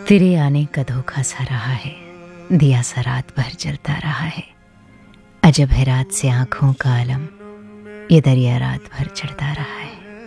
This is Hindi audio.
तेरे आने का धोखा सा रहा है, दिया सा रात भर जलता रहा है। अजब है रात से आंखों का आलम, ये दरिया रात भर चढ़ता रहा है।